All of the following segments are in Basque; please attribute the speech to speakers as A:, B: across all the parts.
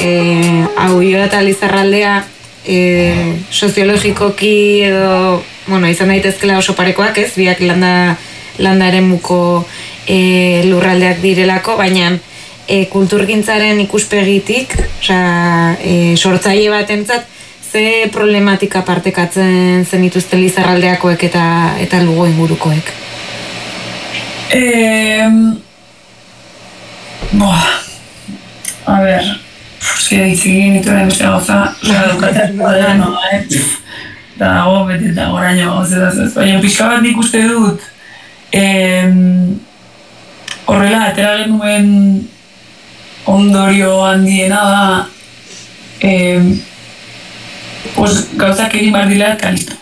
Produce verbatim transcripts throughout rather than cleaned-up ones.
A: e, hau Iora eta Lizarraldea e, soziologikoki edo, bueno, izan daitezkela oso parekoak, ez? Biak landa, landaren muko e, lurraldeak direlako, baina e, kulturgintzaren ikuspegitik, osea, e, sortzaile batentzat, ze problematika partekatzen zenituzten Lizarraldeakoek eta, eta Lugo ingurukoek?
B: Eh, boa, a ber, eski egin dituen beste gauza, dukatzen badera noa, eh? Eta dago, bete eta goraino gauzetaz ez, baina pixka bat nik uste dut, eh, horrela, atera genuen ondorio handiena da, eh, pues, gauzak egin behar dila kalisto.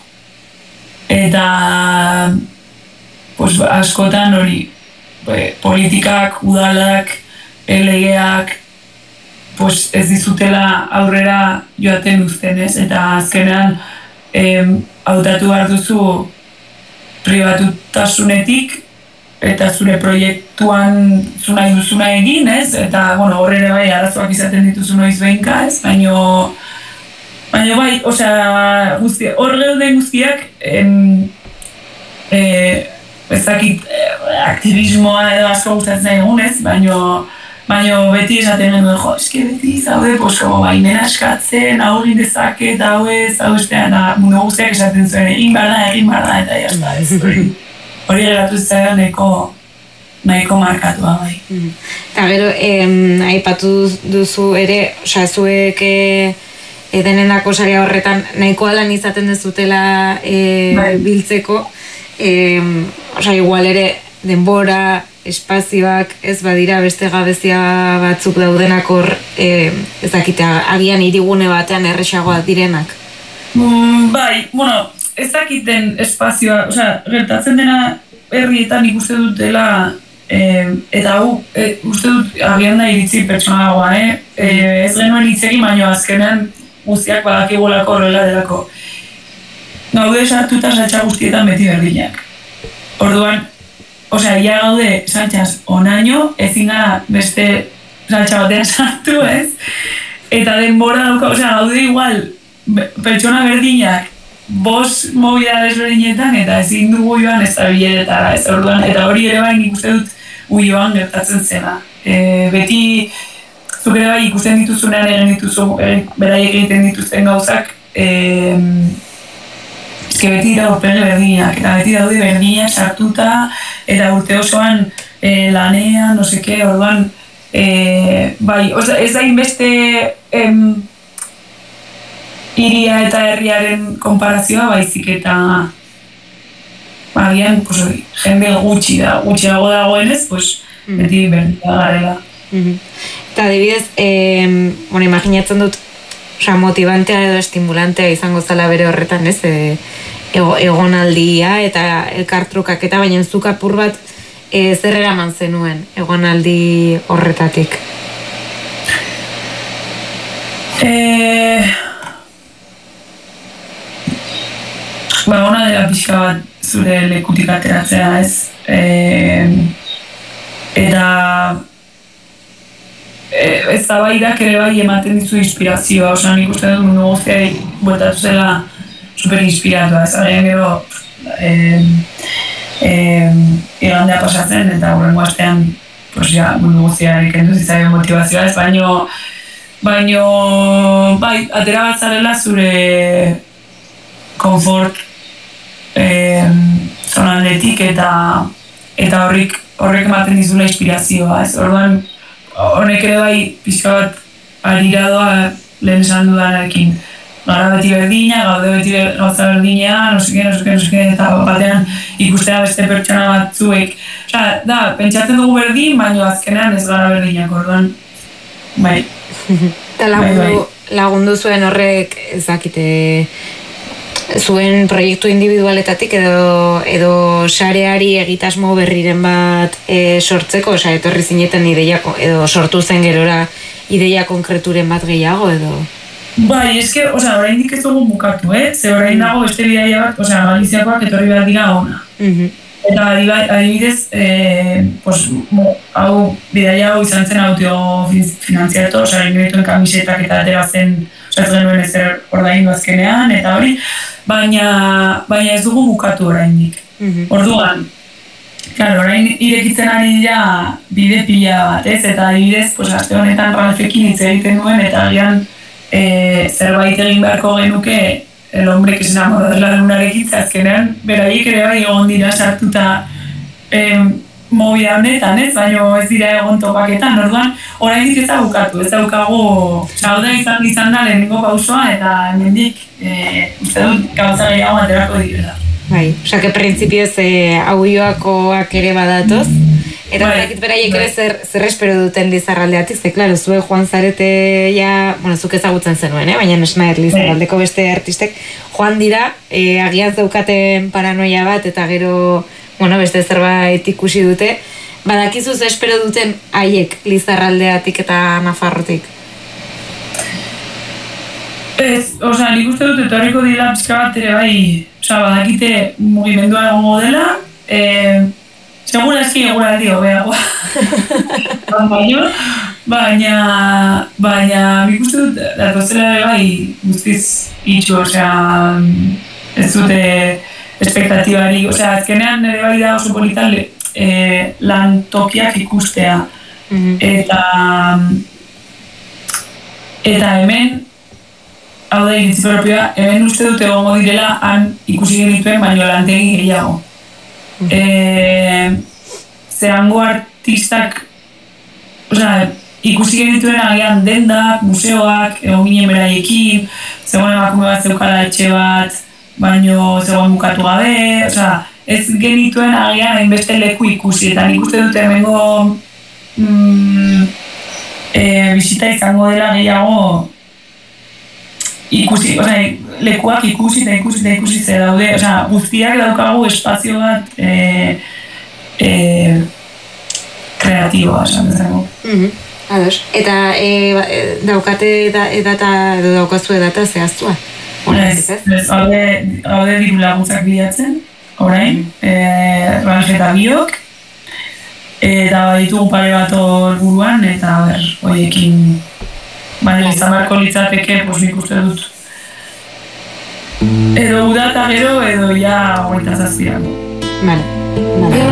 B: Eta pues, askotan hori politikak, udalak, legeak pues, ez dizutela aurrera joaten uzten, ez? Eta azkenean em, hautatu behar duzu pribatutasunetik eta zure proiektuan zu nahi duzuna egin, ez? Eta bueno, horrela bai arazoak izaten dituzu noiz behinka, ez? Baino Baina bai, osea, guzti, hor geuden guztiak, em, e, ez dakit, aktivismoa edo asko gustatzen egunez, baina baina beti esaten genuen, jo, eske beti zaude, pues, como baimena eskatzen, hau egin dezake, eta hau ez, hau estean, mundu guztiak esaten zuen, egin behar da, egin behar da, eta jazta, ez, hori, hori geratu zera nahiko, nahiko markatua bai.
A: Eta gero, em, aipatu duzu ere, osea, zuek E, denenako sarea horretan nahikoa lan izaten dezutela e, bai. Biltzeko, e, osea, igual ere denbora, espazioak ez badira beste gabezia batzuk daudenak hor, e, ez dakite, agian hirigune batean erresagoak direnak.
B: Mm, bai, bueno, ez dakiten espazioa, osea, gertatzen dena herrietan ikuste dutela, e, eta hau, e, uste dut agian da iritzi pertsonalagoa, eh? E, ez genuen hitzegin, baino azkenean guztiak badakigulako horrela delako. Gaude sartuta saltsa guztietan beti berdinak. Orduan, osea, ia gaude saltsaz onaino, ezin gara beste saltsa batean sartu, ez? Eta denbora dauka, osea, gaude igual pertsona berdinak bost movida desberdinetan eta ezin dugu joan ez da bileretara, ez orduan, eta hori ere bain ikuste dut uioan gertatzen zena. E, beti zuk ere bai ikusten dituzunean egin dituzu, beraiek egiten dituzten gauzak, eh, eske beti dira urpege berdinak, eta beti daude berdinak sartuta, eta urte osoan eh, lanean, no seke, orduan, eh, bai, oza, ez da inbeste em, iria eta herriaren konparazioa, baizik eta agian, pues, jende gutxi da, gutxiago dagoenez, pues, beti berdina garela.
A: Eta adibidez, eh, bueno, imaginatzen dut, osea, motibantea edo estimulantea izango zala bere horretan, ez? E, ego, egonaldia eta elkartrukak eta baina zuk apur bat e, zer eraman zenuen egonaldi horretatik?
B: Eh, ba, ona dela pixka bat zure lekutik ateratzea, ez? Eh, eta ez da bai da ere bai ematen dizu inspirazioa, osan nik uste dut mundu guztiai bueltatu zela super inspiratua, ez agian gero igandea pasatzen eta horrengo astean pues ja, mundu guztiarik entu zitzaion motivazioa ez, baino baino bai, atera bat zarela zure konfort zonaldetik eta eta horrik horrek ematen dizula inspirazioa, ez, orduan honek ere bai pixka bat ariradoa lehen esan dudanarekin. Gara beti berdina, gaude beti gauza berdina, no seke, no seke, no seke, eta batean ikustea beste pertsona batzuek. Osa, da, pentsatzen dugu berdin, baina azkenean ez gara berdinak, orduan, bai.
A: Eta lagundu, bai, bai. lagundu zuen horrek, ezakite, zuen proiektu individualetatik edo edo sareari egitasmo berriren bat e, sortzeko, osea, etorri zineten ideiako, edo sortu zen gerora ideia konkreturen bat gehiago, edo?
B: Bai, eske, osea, oraindik ez dugu bukatu, eh? Ze orain dago beste bidaia bat, osea, Galiziakoak etorri behar dira ona.
A: Uh-huh.
B: Eta adibidez, eh, pues, mo, hau, bidaia hau izan zen autofinantziato, oza, inoituen kamisetak eta atera zen, oza, ez genuen ezer ordaindu azkenean, eta hori, baina, baina ez dugu bukatu oraindik. Mm-hmm. Orduan, claro, orain irekitzen ari dira bide pila bat, ez? Eta adibidez, pues, aste honetan Ralfekin hitz egiten duen, eta agian e, zerbait egin beharko genuke el hombre que se enamoró de la lunarekin, azkenean beraiek ere bai egon dira sartuta eh, movida honetan, ez? Baina ez dira egon topaketan, orduan oraindik ez da bukatu, ez daukagu sauda izan izan da lehenengo pausoa, eta hemendik eh, uste dut gauza gehiago aterako direla.
A: Bai, osea, que printzipioz eh, auioakoak ere badatoz, eta bai, dakit beraiek ere zer, zer espero duten Lizarraldeatik, ze, klaro, zue joan zarete, ja, bueno, zuk ezagutzen zenuen, eh? Baina Snaer Lizarraldeko beste artistek joan dira, eh, agian zeukaten paranoia bat, eta gero, bueno, beste zerbait ikusi dute, badakizu ze espero duten haiek Lizarraldeatik eta Nafarrotik?
B: Ez, osea, nik uste dut etorriko dira pixka bat ere bai, osea, badakite mugimendua egongo dela, eh, segura eski eguraldi hobeagoa. baina, baina, nik uste dut, datozela ere bai guztiz itxu, osea, ez dute espektatibari, osea, azkenean ere bai da oso politan eh, lan tokiak ikustea. Mm-hmm. Eta, eta hemen, hau da iritzi propioa, hemen uste dute egongo direla han ikusi genituen baino lantegi gehiago. Mm. E, zerango artistak, osea, ikusi genituen agian dendak, museoak, egon ginen beraiekin, zegoen emakume bat zeukala etxe bat, baino zegoen bukatu gabe, osea, ez genituen agian hainbeste leku ikusi, eta nik uste dute hemengo mm, e, bisita izango dela gehiago ikusi, osea, lekuak ikusi eta ikusi eta ikusi ze daude, osea, guztiak daukagu espazio bat e, e, kreatiboa, esan bezala.
A: Mm-hmm. Ados. Eta e, daukate edata, edo daukazu edata zehaztua?
B: Ez, ez, haude diru laguntzak bilatzen, orain, mm-hmm. e, Ralf eta biok, eta ditugu pare bat hor buruan, eta ber, horiekin baina izan beharko litzateke, pues nik uste dut. Edo udata gero, edo ja hogeita zazpian.
A: Vale, vale.